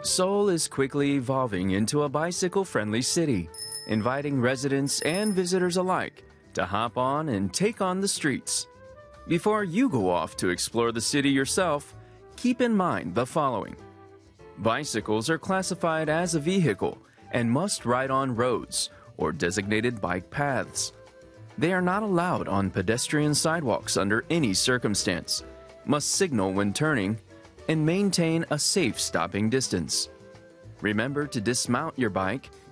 Seoul is quickly evolving into a bicycle-friendly city, inviting residents and visitors alike to hop on and take on the streets. Before you go off to explore the city yourself, keep in mind the following. Bicycles are classified as a vehicle and must ride on roads or designated bike paths. They are not allowed on pedestrian sidewalks under any circumstance, must signal when turning, and maintain a safe stopping distance. Remember to dismount your bike